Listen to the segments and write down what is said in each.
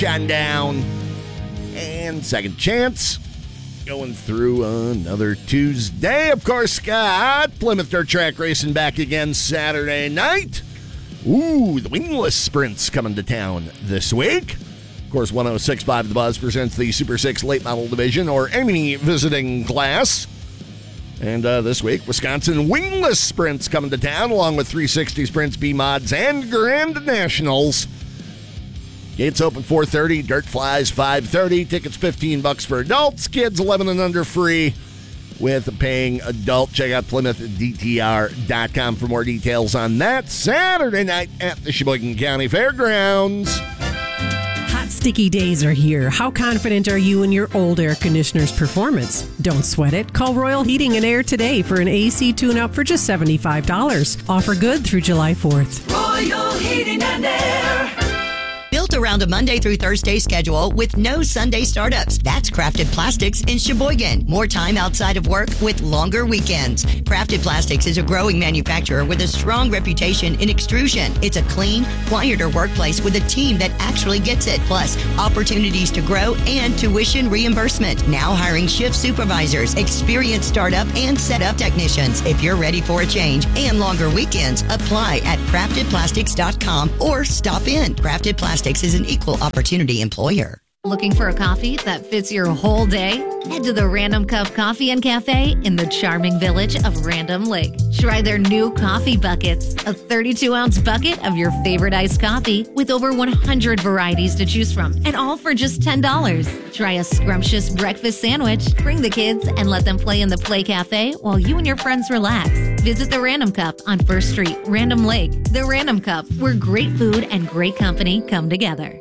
on down. And Second Chance going through another Tuesday. Of course, Scott, Plymouth Dirt Track Racing back again Saturday night. Ooh, the wingless sprints coming to town this week. Of course, 106.5 The Buzz presents the Super 6 Late Model Division or any visiting class. And this week, Wisconsin wingless sprints coming to town along with 360 sprints, B-Mods, and Grand Nationals. Gates open 4:30, dirt flies 5:30. Tickets $15 for adults, kids 11 and under free with a paying adult. Check out PlymouthDTR.com for more details on that. Saturday night at the Sheboygan County Fairgrounds. Hot, sticky days are here. How confident are you in your old air conditioner's performance? Don't sweat it. Call Royal Heating and Air today for an AC tune-up for just $75. Offer good through July 4th. Royal Heating and Air. Built around a Monday through Thursday schedule with no Sunday startups. That's Crafted Plastics in Sheboygan. More time outside of work with longer weekends. Crafted Plastics is a growing manufacturer with a strong reputation in extrusion. It's a clean, quieter workplace with a team that actually gets it. Plus, opportunities to grow and tuition reimbursement. Now hiring shift supervisors, experienced startup and setup technicians. If you're ready for a change and longer weekends, apply at craftedplastics.com or stop in. Crafted Plastics is an equal opportunity employer. Looking for a coffee that fits your whole day? Head to the Random Cup Coffee and Cafe in the charming village of Random Lake. Try their new coffee buckets, a 32-ounce bucket of your favorite iced coffee with over 100 varieties to choose from, and all for just $10. Try a scrumptious breakfast sandwich. Bring the kids and let them play in the Play Cafe while you and your friends relax. Visit the Random Cup on 1st Street, Random Lake. The Random Cup, where great food and great company come together.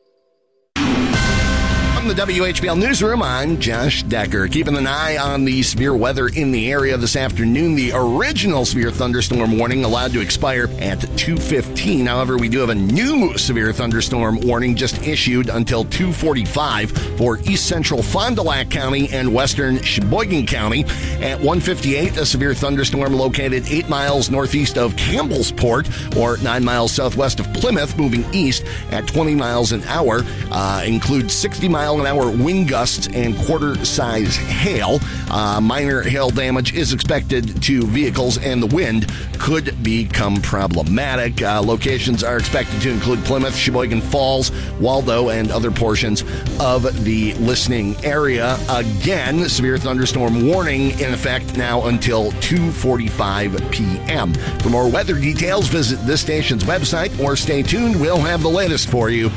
From the WHBL Newsroom, I'm Josh Decker. Keeping an eye on the severe weather in the area this afternoon. The original severe thunderstorm warning allowed to expire at 2:15. However, we do have a new severe thunderstorm warning just issued until 2:45 for east central Fond du Lac County and western Sheboygan County. At 1:58, a severe thunderstorm located 8 miles northeast of Campbellsport or 9 miles southwest of Plymouth, moving east at 20 miles an hour. Includes 60-mile-an-hour wind gusts and quarter-size hail. Minor hail damage is expected to vehicles, and the wind could become problematic. Locations are expected to include Plymouth, Sheboygan Falls, Waldo, and other portions of the listening area. Again, severe thunderstorm warning in effect now until 2:45 p.m. For more weather details, visit this station's website or stay tuned. We'll have the latest for you.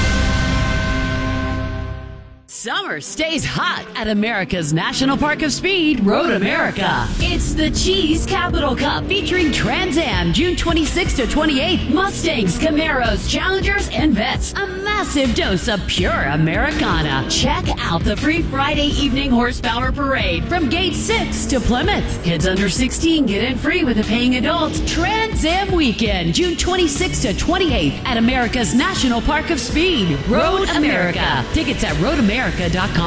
Summer stays hot at America's National Park of Speed, Road America. It's the Cheese Capital Cup featuring Trans Am, June 26th to 28th, Mustangs, Camaros, Challengers, and Vets. A massive dose of pure Americana. Check out the free Friday evening horsepower parade from Gate 6 to Plymouth. Kids under 16 get in free with a paying adult. Trans Am Weekend, June 26th to 28th at America's National Park of Speed, Road America. Tickets at roadamerica.com.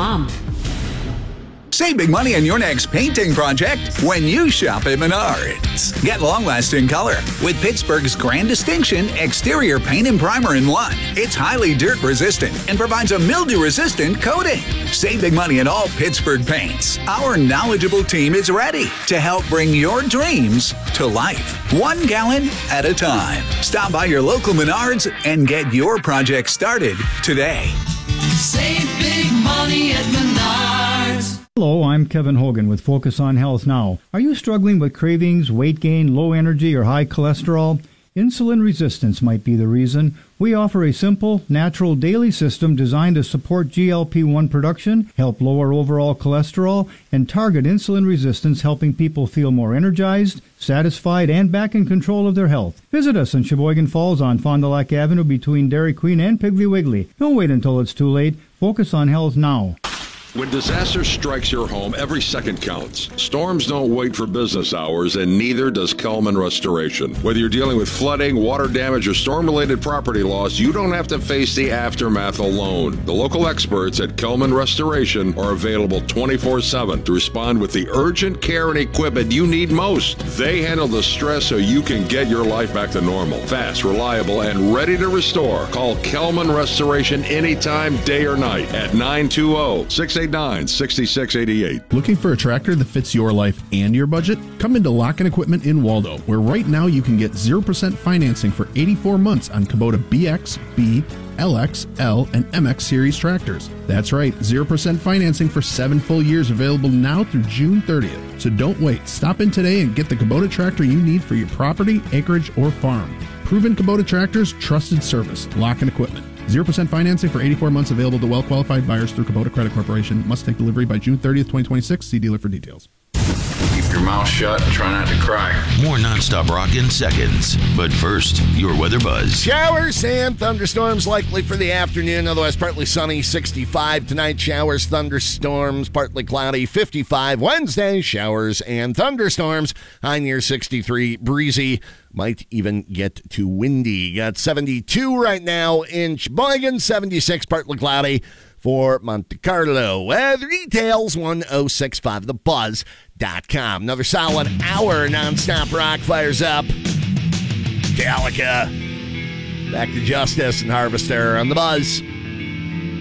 Save big money on your next painting project when you shop at Menards. Get long-lasting color with Pittsburgh's Grand Distinction Exterior Paint and Primer in 1. It's highly dirt-resistant and provides a mildew-resistant coating. Save big money on all Pittsburgh paints. Our knowledgeable team is ready to help bring your dreams to life, 1 gallon at a time. Stop by your local Menards and get your project started today. Save big money at Menards. Hello, I'm Kevin Hogan with Focus on Health Now. Are you struggling with cravings, weight gain, low energy, or high cholesterol? Insulin resistance might be the reason. We offer a simple, natural daily system designed to support GLP-1 production, help lower overall cholesterol, and target insulin resistance, helping people feel more energized, satisfied, and back in control of their health. Visit us in Sheboygan Falls on Fond du Lac Avenue between Dairy Queen and Piggly Wiggly. Don't wait until it's too late. Focus on Health now. When disaster strikes your home, every second counts. Storms don't wait for business hours, and neither does Kelman Restoration. Whether you're dealing with flooding, water damage, or storm-related property loss, you don't have to face the aftermath alone. The local experts at Kelman Restoration are available 24/7 to respond with the urgent care and equipment you need most. They handle the stress so you can get your life back to normal. Fast, reliable, and ready to restore. Call Kelman Restoration anytime, day or night, at 920-689-6688. Looking for a tractor that fits your life and your budget? Come into Lock and Equipment in Waldo, where right now you can get 0% financing for 84 months on Kubota BX, B, LX, L, and MX series tractors. That's right, 0% financing for 7 full years available now through June 30th. So don't wait. Stop in today and get the Kubota tractor you need for your property, acreage, or farm. Proven Kubota tractors, trusted service. Lock and Equipment. 0% financing for 84 months available to well-qualified buyers through Kubota Credit Corporation. Must take delivery by June 30th, 2026. See dealer for details. Keep your mouth shut and try not to cry. More nonstop rock in seconds. But first, your weather buzz. Showers and thunderstorms likely for the afternoon. Otherwise, partly sunny, 65 tonight. Showers, thunderstorms, partly cloudy, 55. Wednesday, showers and thunderstorms. High near 63, breezy. Might even get to windy. Got 72 right now in Sheboygan, 76, partly cloudy for Monte Carlo. Weather details, 1065thebuzz.com. Another solid hour nonstop rock fires up. Metallica. Back to Justice and Harvester on the Buzz.